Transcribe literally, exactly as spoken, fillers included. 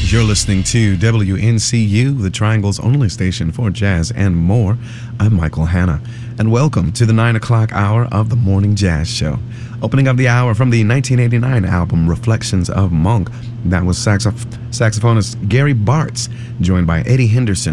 You're listening to W N C U, the Triangle's only station for jazz and more. I'm Michael Hanna, and welcome to the nine o'clock hour of the Morning Jazz Show. Opening up the hour from the nineteen eighty-nine album Reflections of Monk, that was saxoph- saxophonist Gary Bartz, joined by Eddie Henderson